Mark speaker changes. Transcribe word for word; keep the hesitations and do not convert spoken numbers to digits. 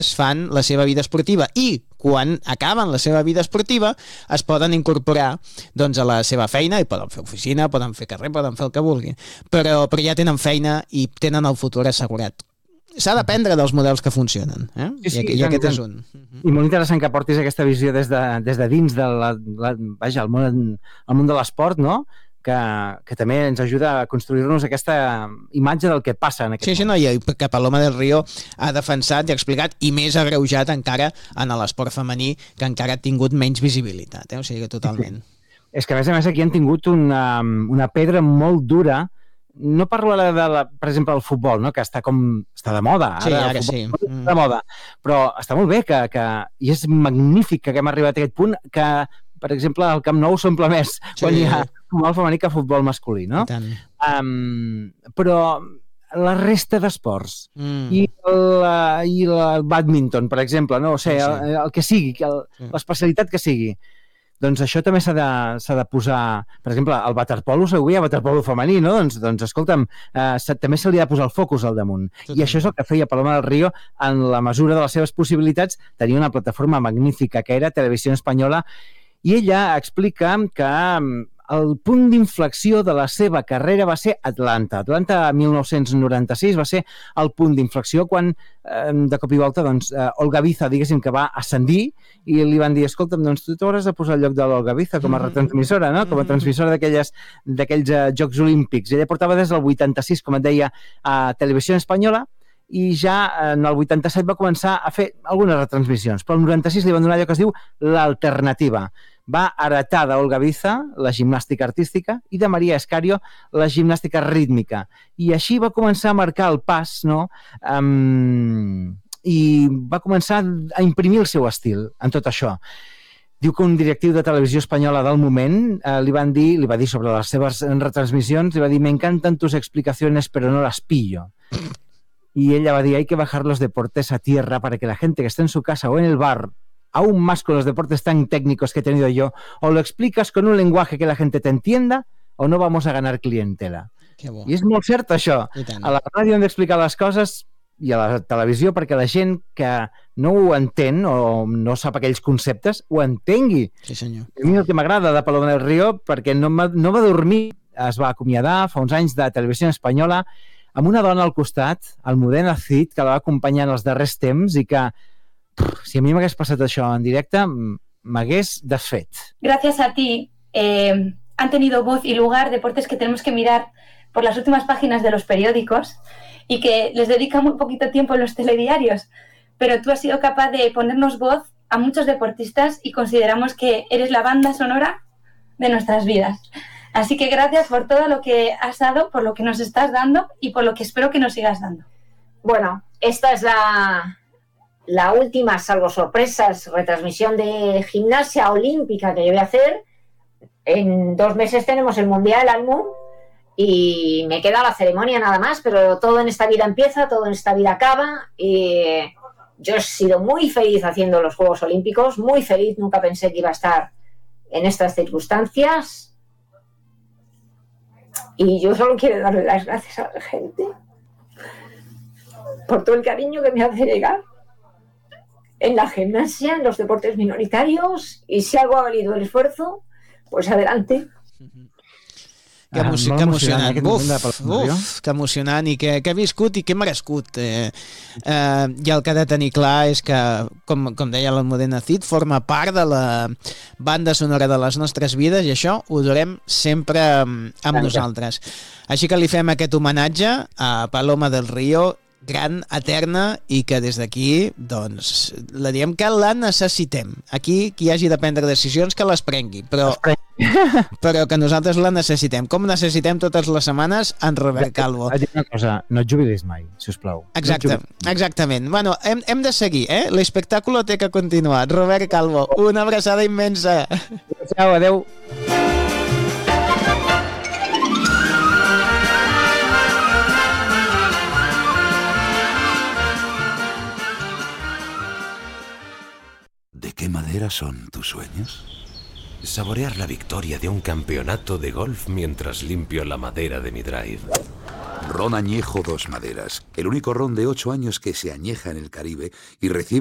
Speaker 1: fan la seva vida esportiva i quan acaben la seva vida esportiva es poden incorporar doncs, a la seva feina i poden fer oficina, poden fer carrer, poden fer el que vulguin, però, però ja tenen feina i tenen el futur assegurat. S'ha d'aprendre dels models que funcionen, eh?
Speaker 2: Sí, sí,
Speaker 1: I, i aquest és un.
Speaker 2: I molt interessant que portis aquesta visió des de, des de dins de la, la, vaja, el món, el món de l'esport, no? Que, que també ens ajuda a construir-nos aquesta imatge del que passa en aquest
Speaker 1: sí, sí, no, i que Paloma del Río ha defensat i ha explicat, i més agreujat encara en l'esport femení, que encara ha tingut menys visibilitat, eh? O sigui que totalment.
Speaker 2: Sí. És que a més a més aquí han tingut una, una pedra molt dura. No parlo de, la, per exemple, el futbol, no? Que està com està de moda. Ara,
Speaker 1: sí, ara
Speaker 2: sí.
Speaker 1: Mm.
Speaker 2: De moda. Però està molt bé que, que, i és magnífic que haguem arribat a aquest punt que, per exemple, el Camp Nou s'omple més sí. quan hi ha futbol femení que futbol masculí, no? Um, però la resta d'esports mm. i, el, i el badminton, per exemple, no? O sigui, sí. el, el que sigui, el, l'especialitat que sigui, doncs això també s'ha de, s'ha de posar... Per exemple, el waterpolo, segur, hi ha waterpolo femení, no? Doncs, doncs escolta'm, eh, se, també se li ha de posar el focus al damunt. Totalment. I això és el que feia Paloma del Río en la mesura de les seves possibilitats. Tenia una plataforma magnífica que era Televisió Espanyola i ella explica que el punt d'inflexió de la seva carrera va ser Atlanta. Atlanta, mil nou-cents noranta-sis, va ser el punt d'inflexió quan, eh, de cop i volta, doncs, eh, Olga Biza, diguéssim, que va ascendir i li van dir, escolta'm, doncs tu t'hauràs de posar al lloc de l'Olga Biza com a retransmissora, no? Com a transmissora d'aquells uh, Jocs Olímpics. Ella portava des del vuitanta-sis, com et deia, a Televisió Espanyola, i ja en el vuitanta-set va començar a fer algunes retransmissions, però el noranta-sis li van donar allò que es diu l'alternativa. Va heretar d'Olga Biza la gimnàstica artística i de Maria Escario la gimnàstica rítmica. I així va començar a marcar el pas, no? Um, I va començar a imprimir el seu estil en tot això. Diu que un directiu de Televisió Espanyola del moment eh, li van dir, li va dir sobre les seves retransmissions, li va dir, me encantan tus explicaciones, pero no las pillo. Y ella va a decir, hay que bajar los deportes a tierra para que la gente que esté en su casa o en el bar, aún más con los deportes tan técnicos que he tenido yo, o lo explicas con un lenguaje que la gente te entienda o no vamos a ganar clientela. I és molt cert això. A la ràdio hem d'explicar les coses i a la televisió perquè la gent que no ho entén o no sap aquells conceptes ho entengui.
Speaker 1: Sí, senyor.
Speaker 2: A mi el que m'agrada de Paloma del Río perquè no, no va dormir, es va acomiadar fa uns anys de Televisió Espanyola amb una dona al costat, Almudena Cid, que la va acompanyar en els darrers temps i que, pff, si a mi m'hagués passat això en directe, m'hagués desfet.
Speaker 3: Gracias a ti eh, han tenido voz y lugar deportes que tenemos que mirar por las últimas páginas de los periódicos y que les dedica muy poquito tiempo en los telediarios, pero tú has sido capaz de ponernos voz a muchos deportistas y consideramos que eres la banda sonora de nuestras vidas. Así que gracias por todo lo que has dado, por lo que nos estás dando y por lo que espero que nos sigas dando.
Speaker 4: Bueno, esta es la, la última, salvo sorpresas, retransmisión de gimnasia olímpica que yo voy a hacer. En dos meses tenemos el Mundial Almu y me queda la ceremonia nada más, pero todo en esta vida empieza, todo en esta vida acaba. Y yo he sido muy feliz haciendo los Juegos Olímpicos, muy feliz, nunca pensé que iba a estar en estas circunstancias. Y yo solo quiero darle las gracias a la gente por todo el cariño que me hace llegar en la gimnasia, en los deportes minoritarios, y si algo ha valido el esfuerzo, pues adelante.
Speaker 1: Que, emoci que emocionant, uf, uf, que emocionant i que, que ha viscut i que ha merescut. Eh, eh, I el que ha de tenir clar és que, com, com deia l'Almudena Cid, forma part de la banda sonora de les nostres vides i això ho durem sempre amb nosaltres. Així que li fem aquest homenatge a Paloma del Río, gran, eterna, i que des d'aquí doncs, la diem que la necessitem. Aquí, qui hagi de prendre decisions, que les prengui, però, però que nosaltres la necessitem. Com necessitem totes les setmanes en Robert Calvo.
Speaker 2: Vaig dir una cosa, no et jubilis mai, sisplau.
Speaker 1: Exacte, no exactament. Bueno, hem, hem de seguir, eh? L'espectacle té que continuar. Robert Calvo, una abraçada immensa.
Speaker 2: Ciao, adeu.
Speaker 5: ¿De qué madera son tus sueños? Saborear la victoria de un campeonato de golf mientras limpio la madera de mi drive. Ron Añejo Dos Maderas, el único ron de ocho años que se añeja en el Caribe y recibe